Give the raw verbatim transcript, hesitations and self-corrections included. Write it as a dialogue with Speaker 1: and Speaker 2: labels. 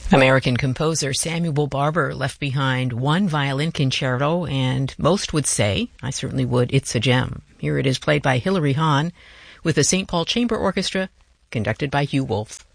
Speaker 1: American composer Samuel Barber left behind one violin concerto, and most would say, I certainly would, it's a gem. Here it is played by Hilary Hahn with the Saint Paul Chamber Orchestra, conducted by Hugh Wolf.